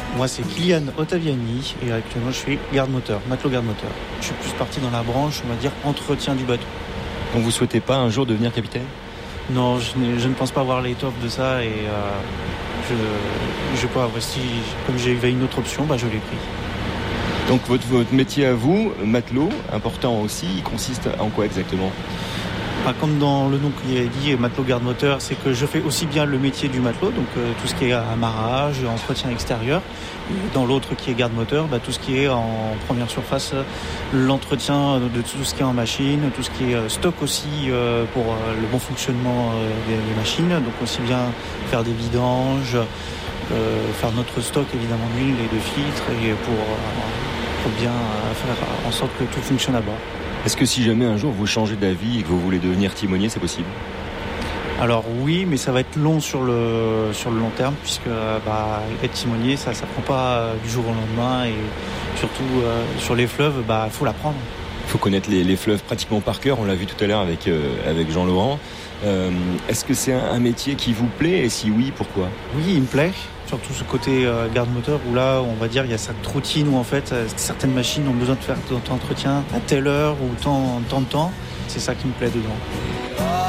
Moi, c'est Kylian Ottaviani et actuellement, je suis garde-moteur, matelot garde-moteur. Je suis plus parti dans la branche, on va dire, entretien du bateau. Donc vous souhaitez pas un jour devenir capitaine ? Non, je ne pense pas avoir l'étoffe de ça et je peux avoir, si, comme j'avais une autre option, je l'ai pris. Donc votre métier à vous, matelot, important aussi, il consiste en quoi exactement ? Comme dans le nom qui est dit, matelot garde-moteur, c'est que je fais aussi bien le métier du matelot, donc tout ce qui est amarrage, entretien extérieur. Et dans l'autre qui est garde-moteur, tout ce qui est en première surface, l'entretien de tout ce qui est en machine, tout ce qui est stock aussi pour le bon fonctionnement des machines. Donc aussi bien faire des vidanges, faire notre stock évidemment d'huile et de filtres et pour bien faire en sorte que tout fonctionne à bord. Est-ce que si jamais un jour vous changez d'avis et que vous voulez devenir timonier, c'est possible ? Alors oui, mais ça va être long sur le long terme, puisque être timonier, ça prend pas du jour au lendemain, et surtout sur les fleuves, faut l'apprendre. Il faut connaître les fleuves pratiquement par cœur, on l'a vu tout à l'heure avec Jean-Laurent. Est-ce que c'est un métier qui vous plaît, et si oui, pourquoi ? Oui, il me plaît. Surtout ce côté garde-moteur où là, on va dire, il y a cette routine où en fait, certaines machines ont besoin de faire tant d'entretien à telle heure ou tant de temps. C'est ça qui me plaît dedans.